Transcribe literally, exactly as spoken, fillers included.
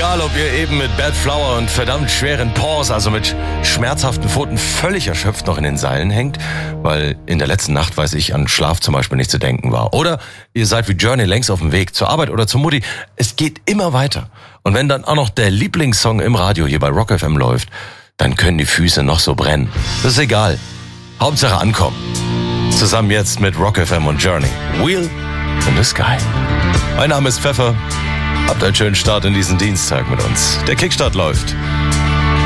Egal, ob ihr eben mit Bad Flower und verdammt schweren Paws, also mit schmerzhaften Pfoten, völlig erschöpft noch in den Seilen hängt, weil in der letzten Nacht, weiß ich, an Schlaf zum Beispiel nicht zu denken war. Oder ihr seid wie Journey längst auf dem Weg zur Arbeit oder zur Mutti. Es geht immer weiter. Und wenn dann auch noch der Lieblingssong im Radio hier bei Rock F M läuft, dann können die Füße noch so brennen. Das ist egal. Hauptsache ankommen. Zusammen jetzt mit Rock F M und Journey. Wheel in the Sky. Mein Name ist Pfeffer. Habt einen schönen Start in diesen Dienstag mit uns. Der Kickstart läuft.